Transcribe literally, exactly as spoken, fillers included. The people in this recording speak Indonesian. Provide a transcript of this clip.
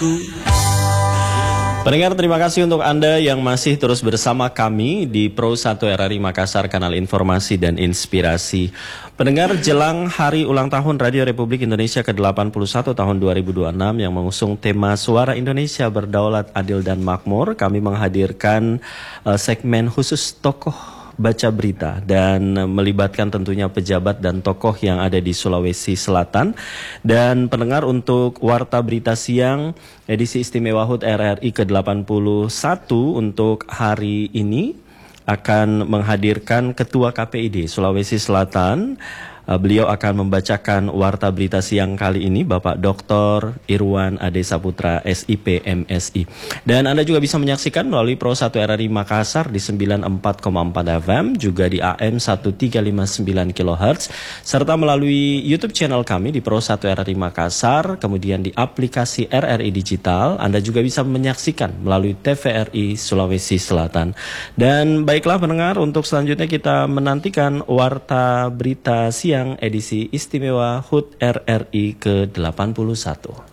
Pendengar, terima kasih untuk Anda yang masih terus bersama kami di Pro satu R R I Makassar, kanal informasi dan inspirasi. Pendengar, jelang hari ulang tahun Radio Republik Indonesia ke delapan puluh satu tahun dua ribu dua puluh enam yang mengusung tema Suara Indonesia Berdaulat, Adil dan Makmur, kami menghadirkan uh, segmen khusus tokoh baca berita dan melibatkan tentunya pejabat dan tokoh yang ada di Sulawesi Selatan. Dan pendengar, untuk Warta Berita Siang edisi istimewa H U T R R I ke delapan puluh satu untuk hari ini akan menghadirkan Ketua K P I D Sulawesi Selatan. Beliau akan membacakan Warta Berita Siang kali ini, Bapak Doktor Irwan Ade Saputra, S I P M Si. Dan Anda juga bisa menyaksikan melalui Pro satu R R I Makassar di sembilan puluh empat koma empat F M, juga di A M seribu tiga ratus lima puluh sembilan kilohertz, serta melalui YouTube channel kami di Pro satu R R I Makassar, kemudian di aplikasi R R I Digital. Anda juga bisa menyaksikan melalui T V R I Sulawesi Selatan. Dan baiklah pendengar, untuk selanjutnya kita menantikan Warta Berita Siang edisi istimewa H U T R R I ke delapan puluh satu.